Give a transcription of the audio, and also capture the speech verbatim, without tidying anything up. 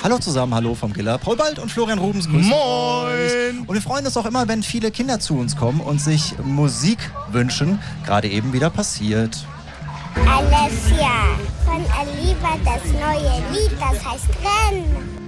Hallo zusammen, hallo vom Giller. Paul Bald und Florian Rubens grüßen Moin! euch. Und wir freuen uns auch immer, wenn viele Kinder zu uns kommen und sich Musik wünschen. Gerade eben wieder passiert. Alessia von Aliva, das neue Lied, das heißt Renn.